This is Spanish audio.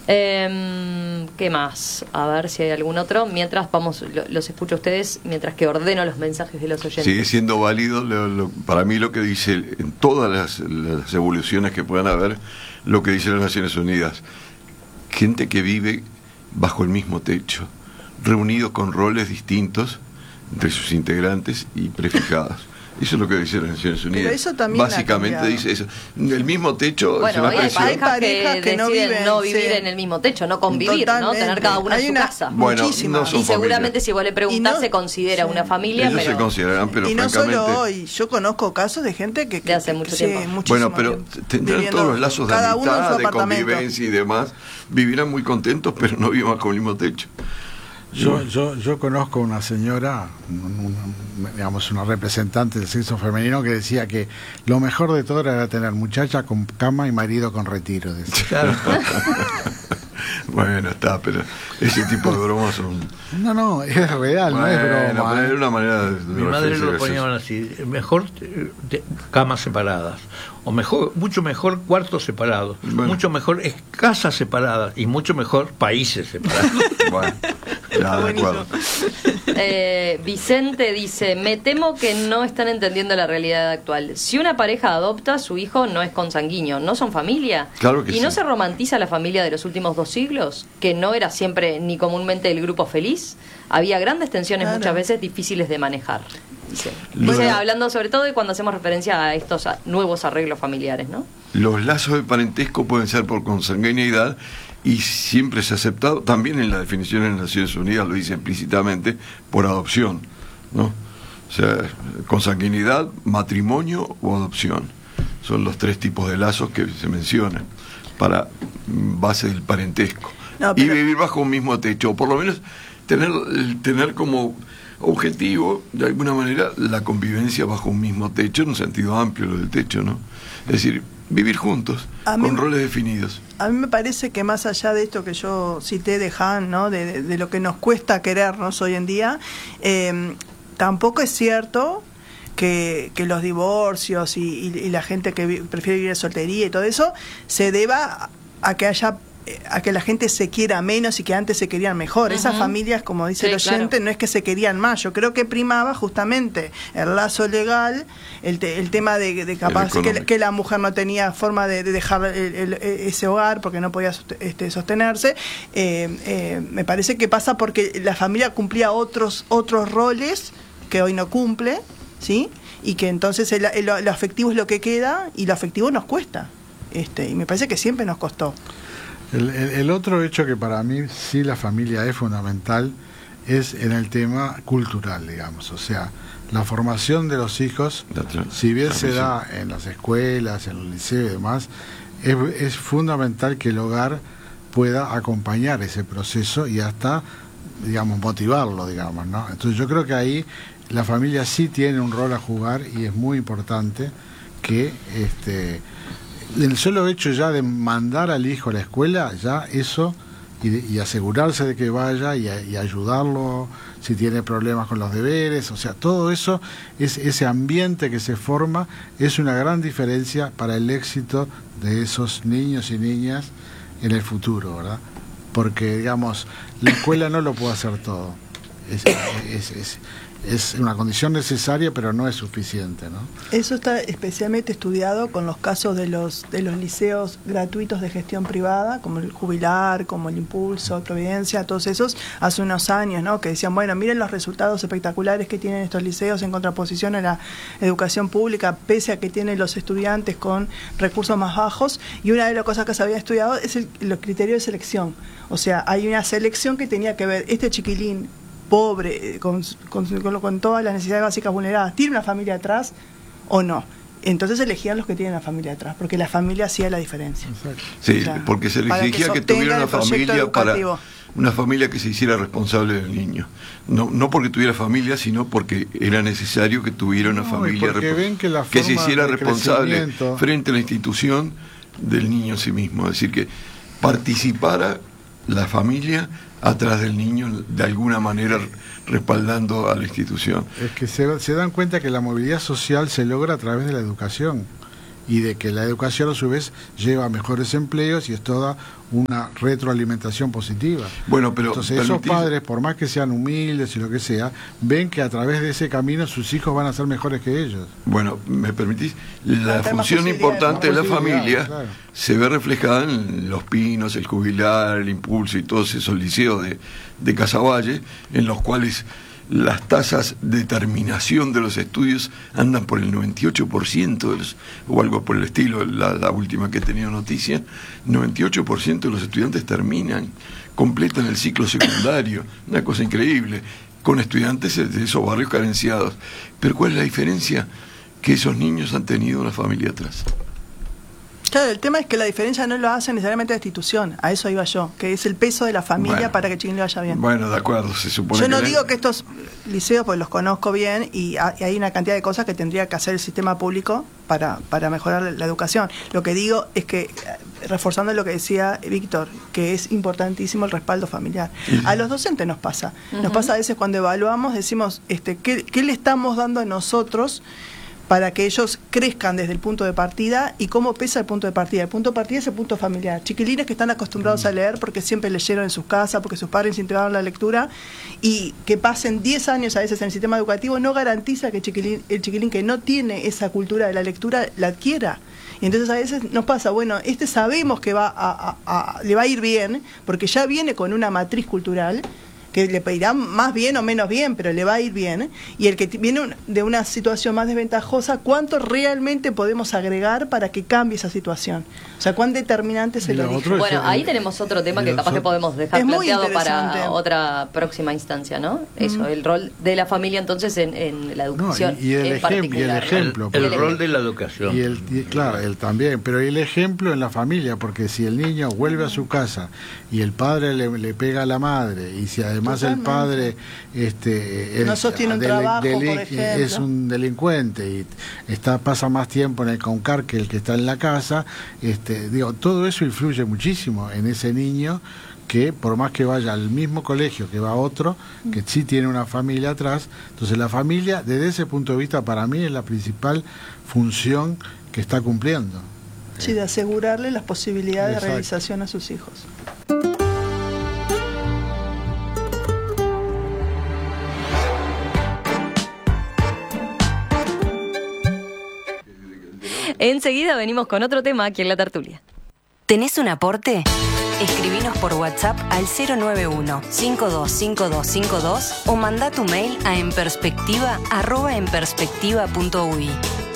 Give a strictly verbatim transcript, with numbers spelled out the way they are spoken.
Eh, ¿Qué más? A ver si hay algún otro. Mientras vamos, lo, los escucho a ustedes, mientras que ordeno los mensajes de los oyentes. Sigue siendo válido, lo, lo, para mí lo que dice, en todas las, las evoluciones que puedan haber, lo que dice las Naciones Unidas. Gente que vive bajo el mismo techo, reunido con roles distintos entre sus integrantes y prefijados. Eso es lo que dice las Naciones Unidas. Pero eso también básicamente dice eso. El mismo techo. Bueno, hoy hay parejas que, que no deciden viven, no vivir sí. en el mismo techo, no convivir, Totalmente. ¿no? Tener cada una hay su una, casa. Bueno, no y seguramente familia. Si vos le preguntás no, se considera sí. una familia. Ellos pero, se consideran, pero y no francamente, solo hoy. Yo conozco casos de gente que, que de hace mucho que, tiempo. Sí, bueno, pero tendrán todos los lazos de amistad, de convivencia y demás. Vivirán muy contentos, pero no viven bajo el mismo techo. Yo, yo, yo conozco una señora, una, digamos una representante del sexo femenino, que decía que lo mejor de todo era tener muchacha con cama y marido con retiro. Claro. Bueno, está, pero ese tipo de bromas son... No, no, es real, bueno, no es broma. Es una manera de... Mi madre lo ponían así, mejor de, camas separadas, o mejor, mucho mejor cuartos separados, bueno. mucho mejor es casas separadas, y mucho mejor países separados. Bueno, ya, de acuerdo. Eh, Vicente dice, me temo que no están entendiendo la realidad actual. Si una pareja adopta, su hijo no es consanguíneo, ¿no son familia? Claro que ¿Y sí. no se romantiza la familia de los últimos dos siglos? Que no era siempre ni comúnmente el grupo feliz. Había grandes tensiones, claro. muchas veces difíciles de manejar. Dice, Lo... dice, hablando sobre todo de cuando hacemos referencia a estos a, nuevos arreglos familiares, ¿no? Los lazos de parentesco pueden ser por consanguineidad y siempre se ha aceptado, también en la definición de las Naciones Unidas lo dice explícitamente, por adopción, ¿no? O sea, consanguinidad, matrimonio o adopción. Son los tres tipos de lazos que se mencionan para base del parentesco. No, pero... Y vivir bajo un mismo techo, o por lo menos tener, tener como objetivo, de alguna manera, la convivencia bajo un mismo techo, en un sentido amplio lo del techo, ¿no? Es decir, vivir juntos, a con mí, roles definidos. A mí me parece que más allá de esto que yo cité de Han, ¿no? de, de, de lo que nos cuesta querernos hoy en día, eh, tampoco es cierto que, que los divorcios y, y, y la gente que vi, prefiere vivir en soltería y todo eso se deba a que haya a que la gente se quiera menos y que antes se querían mejor. Uh-huh. Esas familias, como dice sí, el oyente, claro. no es que se querían más. Yo creo que primaba justamente el lazo legal, el, te, el tema de, de capaz que, que la mujer no tenía forma de, de dejar el, el, ese hogar porque no podía este, sostenerse. Eh, eh, me parece que pasa porque la familia cumplía otros otros roles que hoy no cumple, ¿sí? Y que entonces el, el, lo afectivo es lo que queda y lo afectivo nos cuesta. Este, y me parece que siempre nos costó. El, el, el otro hecho que para mí sí la familia es fundamental es en el tema cultural, digamos, o sea, la formación de los hijos, si bien se da en las escuelas, en los liceos y demás, es, es fundamental que el hogar pueda acompañar ese proceso y hasta, digamos, motivarlo, digamos, ¿no? Entonces yo creo que ahí la familia sí tiene un rol a jugar y es muy importante que este el solo hecho ya de mandar al hijo a la escuela, ya eso, y, de, y asegurarse de que vaya y, y ayudarlo si tiene problemas con los deberes, o sea, todo eso, es, ese ambiente que se forma es una gran diferencia para el éxito de esos niños y niñas en el futuro, ¿verdad? Porque, digamos, la escuela no lo puede hacer todo. Es, es, es, es una condición necesaria, pero no es suficiente, ¿no? Eso está especialmente estudiado con los casos de los de los liceos gratuitos de gestión privada, como el Jubilar, como el Impulso, Providencia, todos esos, hace unos años, ¿no? Que decían, bueno, miren los resultados espectaculares que tienen estos liceos en contraposición a la educación pública, pese a que tienen los estudiantes con recursos más bajos, y una de las cosas que se había estudiado es el, los criterios de selección. O sea, hay una selección que tenía que ver, este chiquilín pobre, con, con, con, con todas las necesidades básicas vulneradas, ¿tiene una familia atrás o no? Entonces elegían los que tienen la familia atrás, porque la familia hacía la diferencia. Sí, o sea, porque se les exigía que, que tuviera una familia educativo. para una familia que se hiciera responsable del niño. No, no porque tuviera familia, sino porque era necesario que tuviera una no, familia ven que, la que se hiciera responsable frente a la institución del niño en sí mismo. Es decir, que participara la familia atrás del niño, de alguna manera respaldando a la institución. Es que se, se dan cuenta que la movilidad social se logra a través de la educación, y de que la educación a su vez lleva a mejores empleos y es toda una retroalimentación positiva. Bueno, pero entonces esos padres, por más que sean humildes y lo que sea, ven que a través de ese camino sus hijos van a ser mejores que ellos. Bueno, ¿me permitís? La función importante de la familia claro. se ve reflejada en Los Pinos, el Jubilar, el Impulso y todos esos liceos de, de Casaballe, en los cuales las tasas de terminación de los estudios andan por el noventa y ocho por ciento de los, o algo por el estilo, la, la última que he tenido noticia, noventa y ocho por ciento de los estudiantes terminan, completan el ciclo secundario, una cosa increíble, con estudiantes de esos barrios carenciados. Pero ¿cuál es la diferencia? Que esos niños han tenido una familia atrás. Claro, el tema es que la diferencia no lo hace necesariamente la institución, a eso iba yo, que es el peso de la familia bueno, para que el chiquilín le vaya bien. Bueno, de acuerdo, se supone. Yo no que digo que estos liceos, pues los conozco bien y hay una cantidad de cosas que tendría que hacer el sistema público para, para mejorar la educación. Lo que digo es que, reforzando lo que decía Víctor, que es importantísimo el respaldo familiar. Uh-huh. A los docentes nos pasa, uh-huh. nos pasa a veces cuando evaluamos, decimos, este, ¿qué, qué le estamos dando a nosotros para que ellos crezcan desde el punto de partida y cómo pesa el punto de partida? El punto de partida es el punto familiar. Chiquilines que están acostumbrados a leer porque siempre leyeron en sus casas, porque sus padres integraron la lectura, y que pasen diez años a veces en el sistema educativo no garantiza que el chiquilín, el chiquilín que no tiene esa cultura de la lectura la adquiera. Y entonces a veces nos pasa, bueno, este sabemos que va a, a, a, le va a ir bien porque ya viene con una matriz cultural que le pedirá más bien o menos bien, pero le va a ir bien, y el que viene de una situación más desventajosa, ¿cuánto realmente podemos agregar para que cambie esa situación? O sea, ¿cuán determinante es el origen? Bueno, ahí tenemos otro tema que capaz que podemos dejar planteado para otra próxima instancia, ¿no? Eso, el rol de la familia entonces en, en la educación. No, y, y, el en ejem, y el ejemplo. El, el, el rol de la educación. Y el, y, claro, él también, pero el ejemplo en la familia, porque si el niño vuelve a su casa y el padre le, le pega a la madre, y si además Totalmente. el padre este no sostiene un trabajo, por ejemplo, es un delincuente y está pasa más tiempo en el CONCAR que el que está en la casa, este digo, todo eso influye muchísimo en ese niño, que por más que vaya al mismo colegio que va otro, que sí tiene una familia atrás. Entonces la familia, desde ese punto de vista, para mí es la principal función que está cumpliendo. Sí, de asegurarle las posibilidades Exacto. de realización a sus hijos. Enseguida venimos con otro tema aquí en La Tertulia. ¿Tenés un aporte? Escribinos por WhatsApp al cero nueve uno, cinco dos cinco dos cinco dos o mandá tu mail a enperspectiva arroba enperspectiva punto uy.